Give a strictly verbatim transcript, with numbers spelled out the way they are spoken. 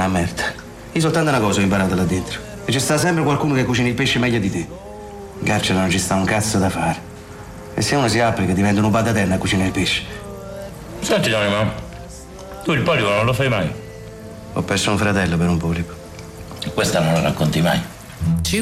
merda. Io soltanto una cosa ho imparato là dentro. E ci sta sempre qualcuno che cucina il pesce meglio di te. In carcere non ci sta un cazzo da fare. E se uno si applica diventa un pataterno a cucinare il pesce. Senti, Donimo, tu il polipo non lo fai mai? Ho perso un fratello per un polipo. Questa non la racconti mai.